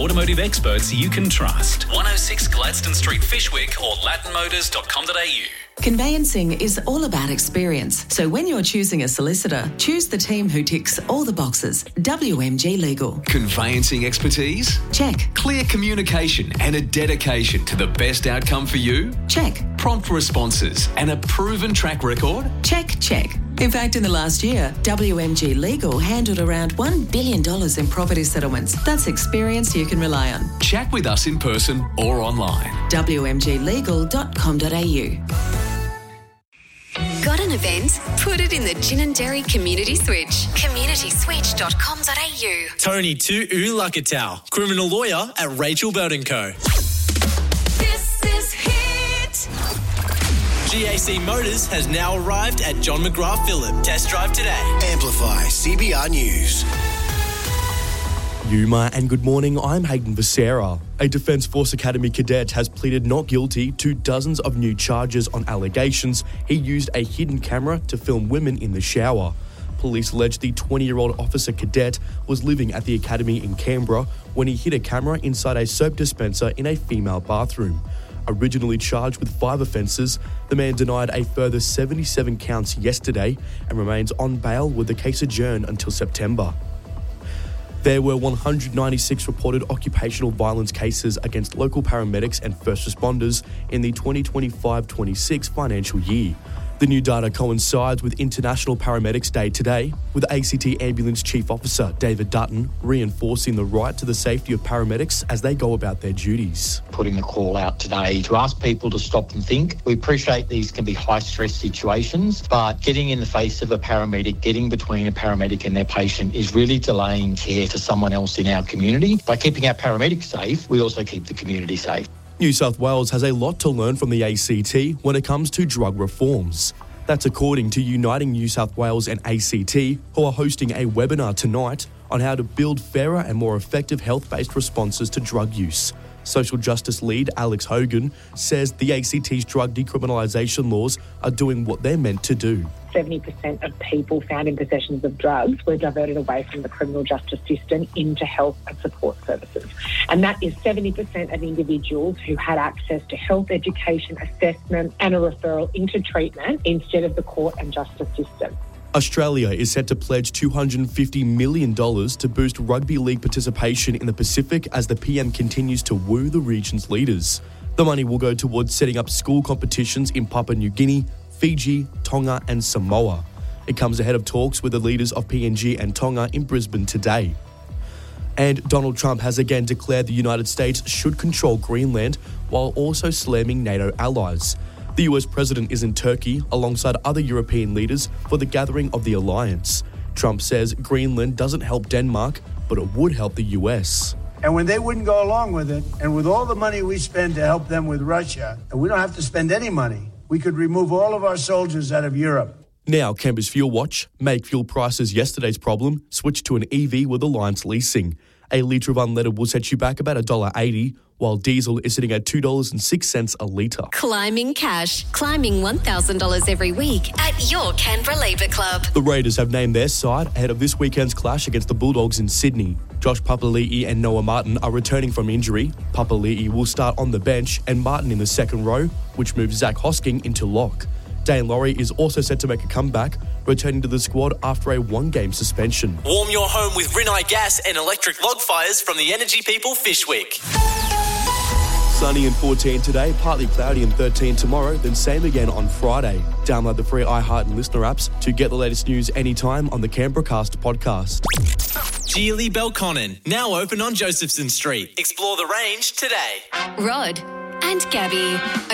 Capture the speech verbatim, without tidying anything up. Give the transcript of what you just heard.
Automotive experts you can trust. one oh six Gladstone Street, Fishwick, or latin motors dot com dot a u. Conveyancing is all about experience. So when you're choosing a solicitor, choose the team who ticks all the boxes. W M G Legal. Conveyancing expertise? Check. Clear communication and a dedication to the best outcome for you? Check. Prompt responses and a proven track record? Check, check. In fact, in the last year, W M G Legal handled around one billion dollars in property settlements. That's experience you can rely on. Chat with us in person or online. w m g legal dot com dot a u. Got an event? Put it in the Ginninderry Community Switch. community switch dot com dot a u. Tony Tu'u Lakatau, criminal lawyer at Rachel Bird and Co. This is Hit. G A C Motors has now arrived at John McGrath Phillip. Test drive today. Amplify C B R News. Yuma and good morning, I'm Hayden Becerra. A Defence Force Academy cadet has pleaded not guilty to dozens of new charges on allegations he used a hidden camera to film women in the shower. Police allege the twenty-year-old officer cadet was living at the academy in Canberra when he hid a camera inside a soap dispenser in a female bathroom. Originally charged with five offences, the man denied a further seventy-seven counts yesterday and remains on bail with the case adjourned until September. There were one hundred ninety-six reported occupational violence cases against local paramedics and first responders in the twenty twenty-five twenty-six financial year. The new data coincides with International Paramedics Day today, with A C T Ambulance Chief Officer David Dutton reinforcing the right to the safety of paramedics as they go about their duties. Putting a call out today to ask people to stop and think. We appreciate these can be high-stress situations, but getting in the face of a paramedic, getting between a paramedic and their patient is really delaying care to someone else in our community. By keeping our paramedics safe, we also keep the community safe. New South Wales has a lot to learn from the A C T when it comes to drug reforms. That's according to Uniting New South Wales and A C T, who are hosting a webinar tonight on how to build fairer and more effective health-based responses to drug use. Social justice lead Alex Hogan says the A C T's drug decriminalisation laws are doing what they're meant to do. seventy percent of people found in possession of drugs were diverted away from the criminal justice system into health and support services. And that is seventy percent of individuals who had access to health education, assessment and a referral into treatment instead of the court and justice system. Australia is set to pledge two hundred fifty million dollars to boost rugby league participation in the Pacific as the P M continues to woo the region's leaders. The money will go towards setting up school competitions in Papua New Guinea, Fiji, Tonga and Samoa. It comes ahead of talks with the leaders of P N G and Tonga in Brisbane today. And Donald Trump has again declared the United States should control Greenland while also slamming NATO allies. The U S president is in Turkey alongside other European leaders for the gathering of the alliance. Trump says Greenland doesn't help Denmark, but it would help the U S. And when they wouldn't go along with it, and with all the money we spend to help them with Russia, and we don't have to spend any money, we could remove all of our soldiers out of Europe. Now, Canberra's Fuel Watch. Make fuel prices yesterday's problem. Switch to an E V with Alliance Leasing. A litre of unleaded will set you back about one dollar eighty, while diesel is sitting at two dollars and six cents a litre. Climbing cash. Climbing one thousand dollars every week at your Canberra Labour Club. The Raiders have named their side ahead of this weekend's clash against the Bulldogs in Sydney. Josh Papali'i and Noah Martin are returning from injury. Papali'i will start on the bench and Martin in the second row, which moves Zach Hosking into lock. Dane Laurie is also set to make a comeback, returning to the squad after a one-game suspension. Warm your home with Rinnai Gas and electric log fires from the Energy People Fishwick. Sunny and fourteen today, partly cloudy and thirteen tomorrow, then same again on Friday. Download the free iHeart and Listener apps to get the latest news anytime on the Canberra Cast podcast. Geely Belconnen, now open on Josephson Street. Explore the range today. Rod and Gabby.